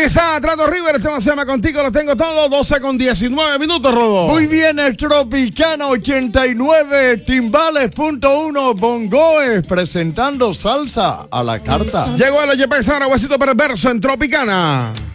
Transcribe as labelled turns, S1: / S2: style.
S1: está Trato River, este se llama Contigo, lo tengo todo, 12 con 19 minutos, Rodo.
S2: Muy bien, el Tropicana 89, Timbales.1, Bongoes, presentando salsa a la carta.
S1: Llegó el Oye Pesara, huesito perverso en Tropicana.